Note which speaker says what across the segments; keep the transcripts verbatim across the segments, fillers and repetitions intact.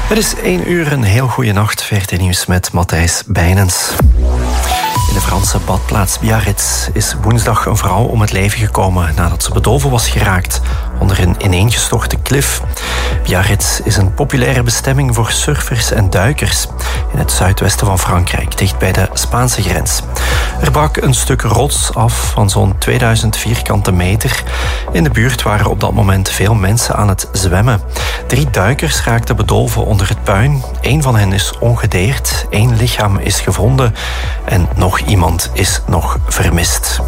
Speaker 1: Het is één uur, een heel goede nacht. V R T Nieuws met Matthijs Bijnens. In de Franse badplaats Biarritz is woensdag een vrouw om het leven gekomen nadat ze bedolven was geraakt onder een ineengestorte klif. Biarritz is een populaire bestemming voor surfers en duikers in het zuidwesten van Frankrijk, dicht bij de Spaanse grens. Er brak een stuk rots af van zo'n tweeduizend vierkante meter. In de buurt waren op dat moment veel mensen aan het zwemmen. Drie duikers raakten bedolven onder het puin. Eén van hen is ongedeerd, één lichaam is gevonden en nog iemand is nog vermist.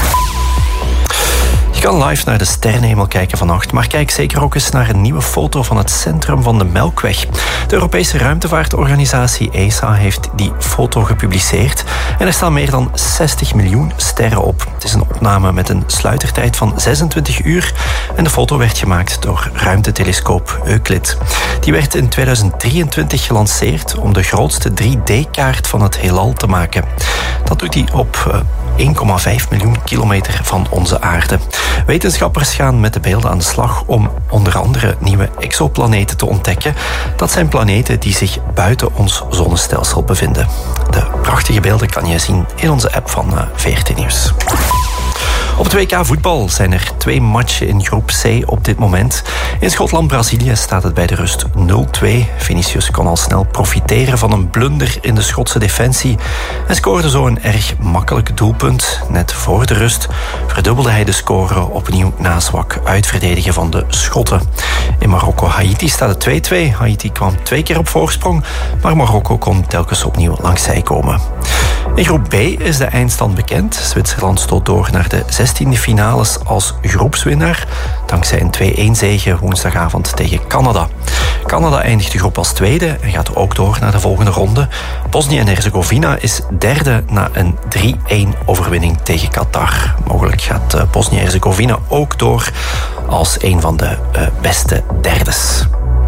Speaker 1: Je kan live naar de sterrenhemel kijken vannacht, maar kijk zeker ook eens naar een nieuwe foto van het centrum van de Melkweg. De Europese ruimtevaartorganisatie E S A heeft die foto gepubliceerd en er staan meer dan zestig miljoen sterren op. Het is een opname met een sluitertijd van zesentwintig uur en de foto werd gemaakt door ruimtetelescoop Euclid. Die werd in tweeduizend drieëntwintig gelanceerd om de grootste drie D-kaart van het heelal te maken. Dat doet hij op één komma vijf miljoen kilometer van onze aarde. Wetenschappers gaan met de beelden aan de slag om onder andere nieuwe exoplaneten te ontdekken. Dat zijn planeten die zich buiten ons zonnestelsel bevinden. De prachtige beelden kan je zien in onze app van V R T Nieuws. Op het W K voetbal zijn er twee matchen in groep C op dit moment. In Schotland-Brazilië staat het bij de rust nul twee. Vinicius kon al snel profiteren van een blunder in de Schotse defensie en scoorde zo een erg makkelijk doelpunt. Net voor de rust verdubbelde hij de score opnieuw na zwak uitverdedigen van de Schotten. In Marokko-Haiti staat het twee twee. Haiti kwam twee keer op voorsprong, maar Marokko kon telkens opnieuw langs zij komen. In groep B is de eindstand bekend. Zwitserland stoot door naar de zestiende finales als groepswinnaar, dankzij een twee-een zege woensdagavond tegen Canada. Canada eindigt de groep als tweede en gaat ook door naar de volgende ronde. Bosnië en Herzegovina is derde na een drie-een overwinning tegen Qatar. Mogelijk gaat Bosnië en Herzegovina ook door als een van de uh, beste derdes.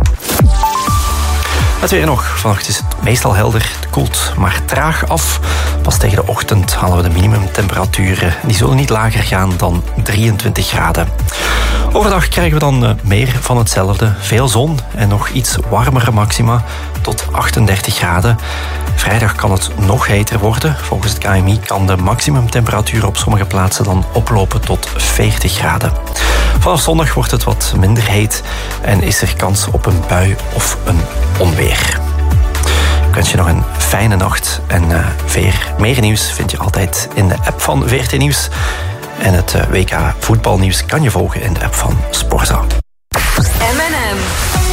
Speaker 1: Het weer nog. Vannacht is het meestal helder. Het koelt maar traag af. Pas tegen de ochtend halen we de minimumtemperaturen. Die zullen niet lager gaan dan drieëntwintig graden. Overdag krijgen we dan meer van hetzelfde. Veel zon en nog iets warmere maxima tot achtendertig graden. Vrijdag kan het nog heter worden. Volgens het K M I kan de maximumtemperatuur op sommige plaatsen dan oplopen tot veertig graden. Vanaf zondag wordt het wat minder heet en is er kans op een bui of een onweer. Ik wens je nog een fijne nacht en uh, weer meer nieuws vind je altijd in de app van V R T Nieuws. En het uh, W K voetbalnieuws kan je volgen in de app van Sporza.
Speaker 2: M en M.